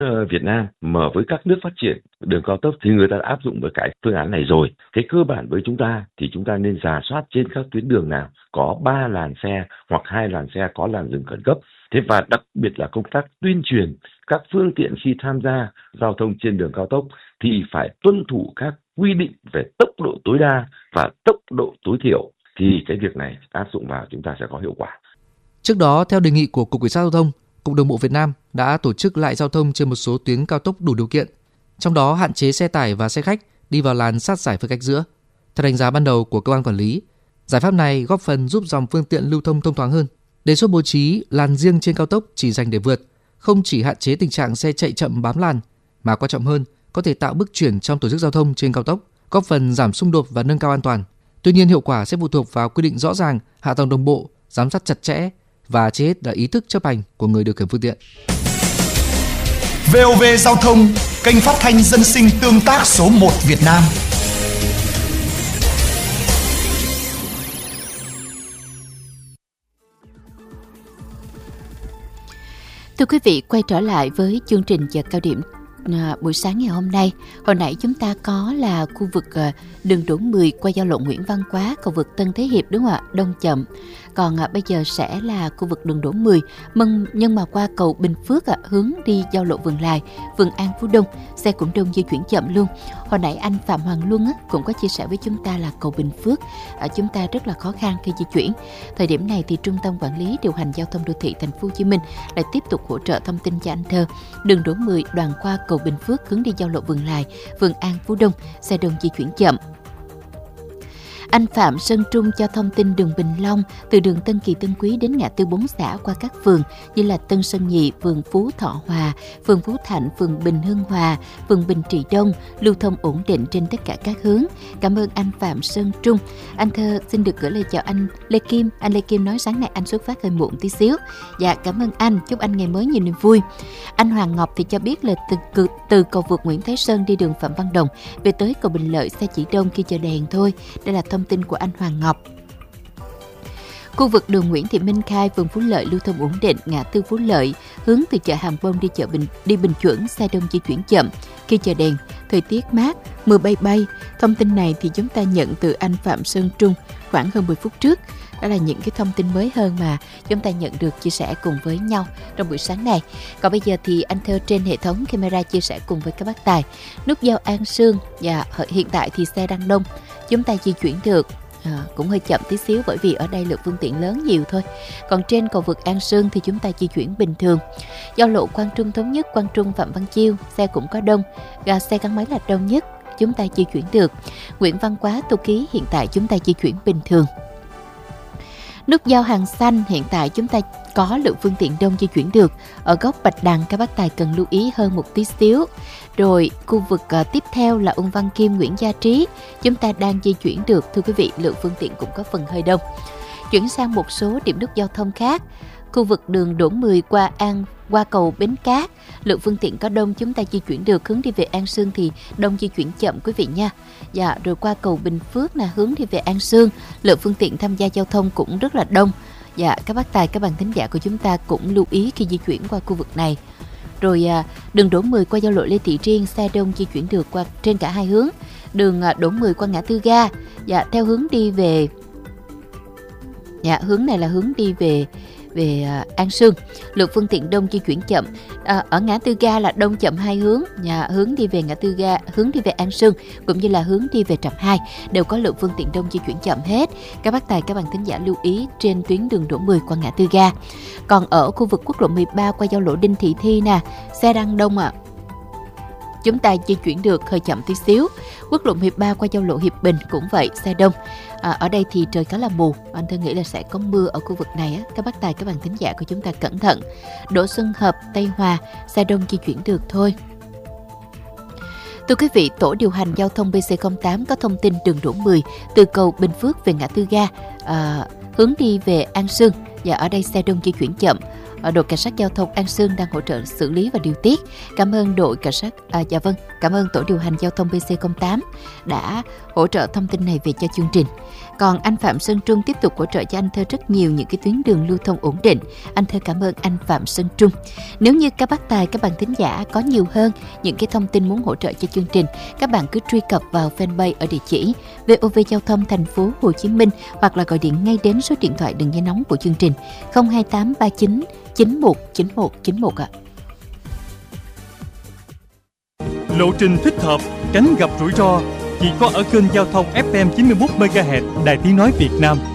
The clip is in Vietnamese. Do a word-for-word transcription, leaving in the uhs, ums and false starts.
Việt Nam mà với các nước phát triển đường cao tốc thì người ta đã áp dụng với cái phương án này rồi. Cái cơ bản với chúng ta thì chúng ta nên rà soát trên các tuyến đường nào có ba làn xe hoặc hai làn xe có làn dừng khẩn cấp. Thế và đặc biệt là công tác tuyên truyền các phương tiện khi tham gia giao thông trên đường cao tốc thì phải tuân thủ các quy định về tốc độ tối đa và tốc độ tối thiểu, thì cái việc này áp dụng vào chúng ta sẽ có hiệu quả. Trước đó, theo đề nghị của Cục Cảnh sát Giao thông, Cục Đường bộ Việt Nam đã tổ chức lại giao thông trên một số tuyến cao tốc đủ điều kiện, trong đó hạn chế xe tải và xe khách đi vào làn sát giải phân cách giữa. Theo đánh giá ban đầu của cơ quan quản lý, giải pháp này góp phần giúp dòng phương tiện lưu thông thông thoáng hơn. Đề xuất bố trí làn riêng trên cao tốc chỉ dành để vượt, không chỉ hạn chế tình trạng xe chạy chậm bám làn, mà quan trọng hơn, có thể tạo bước chuyển trong tổ chức giao thông trên cao tốc, góp phần giảm xung đột và nâng cao an toàn. Tuy nhiên, hiệu quả sẽ phụ thuộc vào quy định rõ ràng, hạ tầng đồng bộ, giám sát chặt chẽ và trên hết là ý thức chấp hành của người điều khiển phương tiện. vê o vê Giao thông, kênh phát thanh dân sinh tương tác số một Việt Nam. Thưa quý vị, quay trở lại với chương trình giờ cao điểm à, buổi sáng ngày hôm nay. Hồi nãy chúng ta có là khu vực à, đường Đỗ mười qua giao lộ Nguyễn Văn Quá, cầu vượt Tân Thế Hiệp đúng không ạ? Đông chậm. Còn à, bây giờ sẽ là khu vực đường Đỗ mười mừng, nhưng mà qua cầu Bình Phước à, hướng đi giao lộ Vườn Lài, Vườn An, Phú Đông, xe cũng đông di chuyển chậm luôn. Hồi nãy anh Phạm Hoàng Luân á, cũng có chia sẻ với chúng ta là cầu Bình Phước à, chúng ta rất là khó khăn khi di chuyển. Thời điểm này thì Trung tâm Quản lý Điều hành Giao thông Đô thị Thành phố Hồ Chí Minh lại tiếp tục hỗ trợ thông tin cho anh Thơ. Đường Đỗ mười đoạn qua cầu Bình Phước hướng đi giao lộ Vườn Lài, Vườn An, Phú Đông, xe đông di chuyển chậm. Anh Phạm Sơn Trung cho thông tin đường Bình Long từ đường Tân Kỳ Tân Quý đến ngã tư bốn xã qua các phường như là Tân Sơn Nhị, phường Phú Thọ Hòa, phường Phú Thạnh, phường Bình Hưng Hòa, phường Bình Trị Đông, lưu thông ổn định trên tất cả các hướng. Cảm ơn anh Phạm Sơn Trung. Anh Thơ xin được gửi lời chào anh Lê Kim. Anh Lê Kim nói sáng nay anh xuất phát hơi muộn tí xíu. Dạ, cảm ơn anh, chúc anh ngày mới nhiều niềm vui. Anh Hoàng Ngọc thì cho biết là từ, từ cầu vượt Nguyễn Thái Sơn đi đường Phạm Văn Đồng về tới cầu Bình Lợi xe chỉ đông khi chờ đèn thôi. Đây là thông tin của anh Hoàng Ngọc. Khu vực đường Nguyễn Thị Minh Khai, phường Phú Lợi lưu thông ổn định, ngã tư Phú Lợi hướng từ chợ Hàng Bông đi chợ Bình đi Bình Chuẩn, xe đông di chuyển chậm khi chờ đèn. Thời tiết mát, mưa bay bay. Thông tin này thì chúng ta nhận từ anh Phạm Sơn Trung khoảng hơn mười phút trước. Đó là những cái thông tin mới hơn mà chúng ta nhận được chia sẻ cùng với nhau trong buổi sáng này. Còn bây giờ thì anh Thơ trên hệ thống camera chia sẻ cùng với các bác tài. Nút giao An Sương và hiện tại thì xe đang đông. Chúng ta di chuyển được à, cũng hơi chậm tí xíu bởi vì ở đây lượng phương tiện lớn nhiều thôi. Còn trên cầu vượt An Sương thì chúng ta di chuyển bình thường. Giao lộ Quang Trung Thống Nhất, Quang Trung Phạm Văn Chiêu xe cũng có đông, và xe gắn máy là đông nhất, chúng ta di chuyển được. Nguyễn Văn Quá, Tô Ký hiện tại chúng ta di chuyển bình thường. Nút giao Hàng Xanh hiện tại chúng ta có lượng phương tiện đông di chuyển được. Ở góc Bạch Đằng các bác tài cần lưu ý hơn một tí xíu. Rồi khu vực uh, tiếp theo là Ung Văn Kim, Nguyễn Gia Trí chúng ta đang di chuyển được. Thưa quý vị, lượng phương tiện cũng có phần hơi đông. Chuyển sang một số điểm nút giao thông khác. Khu vực đường Đỗ mười qua An qua cầu Bến Cát, lượng phương tiện có đông, chúng ta di chuyển được. Hướng đi về An Sương thì đông di chuyển chậm quý vị nha. Dạ, rồi qua cầu Bình Phước là hướng đi về An Sương, lượng phương tiện tham gia giao thông cũng rất là đông. Dạ, các bác tài, các bạn thính giả của chúng ta cũng lưu ý khi di chuyển qua khu vực này. Rồi à, đường Đỗ mười qua giao lộ Lê Thị Triên, xe đông di chuyển được qua trên cả hai hướng. Đường à, Đỗ mười qua ngã tư ga, dạ, theo hướng đi về, dạ, hướng này là hướng đi về về uh, An Sương, lượng phương tiện đông di chuyển chậm. À, ở ngã tư ga là đông chậm hai hướng, nhà hướng đi về ngã tư ga, hướng đi về An Sương cũng như là hướng đi về Trạm hai đều có lượng phương tiện đông di chuyển chậm hết. Các bác tài, các bạn thính giả lưu ý trên tuyến đường Đỗ mười qua ngã tư ga. Còn ở khu vực quốc lộ mười ba qua giao lộ Đinh Thị Thi nè, xe đang đông ạ. À. Chúng ta di chuyển được hơi chậm tí xíu. Quốc lộ mười ba qua giao lộ Hiệp Bình cũng vậy, xe đông. À, ở đây thì trời khá là mù, anh Thơ nghĩ là sẽ có mưa ở khu vực này á. Các bác tài, các bạn thính giả của chúng ta cẩn thận. Đỗ Xuân Hợp, Tây Hòa, xe đông di chuyển được thôi. Thưa quý vị, tổ điều hành giao thông bê xê không tám có thông tin đường Đỗ mười từ cầu Bình Phước về ngã tư ga, à, hướng đi về An Sương, và ở đây xe đông di chuyển chậm. đội cảnh sát giao thông An Sương đang hỗ trợ xử lý và điều tiết. Cảm ơn đội cảnh sát à, dạ vâng, cảm ơn tổ điều hành giao thông bê xê không tám đã hỗ trợ thông tin này về cho chương trình. Còn anh Phạm Sơn Trung tiếp tục hỗ trợ cho anh Thơ rất nhiều những cái tuyến đường lưu thông ổn định. Anh Thơ cảm ơn anh Phạm Sơn Trung. Nếu như các bác tài, các bạn thính giả có nhiều hơn những cái thông tin muốn hỗ trợ cho chương trình, các bạn cứ truy cập vào fanpage ở địa chỉ vê o vê Giao thông Thành phố Hồ Chí Minh hoặc là gọi điện ngay đến số điện thoại đường dây nóng của chương trình không hai tám ba chín chín một chín một chín một ạ. Lộ trình thích hợp, tránh gặp rủi ro chỉ có ở kênh giao thông ép em chín mươi mốt mê ga héc Đài Tiếng nói Việt Nam.